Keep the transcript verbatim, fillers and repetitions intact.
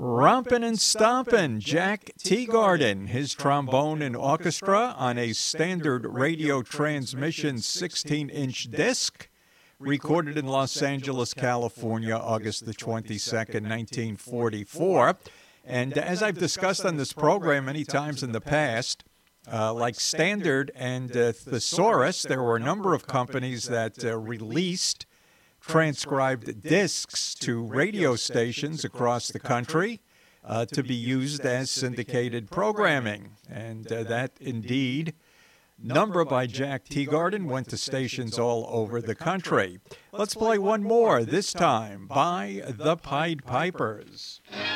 Rompin' and stompin', Jack Teagarden, his trombone and orchestra on a standard radio transmission sixteen-inch disc, recorded in Los Angeles, California, August the twenty-second, nineteen forty-four. And as I've discussed on this program many times in the past, uh, like Standard and uh, Thesaurus, there were a number of companies that uh, released transcribed discs to radio stations across the country uh, to be used as syndicated programming. And uh, that indeed number by Jack Teagarden went to stations all over the country. Let's play one more, this time by the Pied Pipers.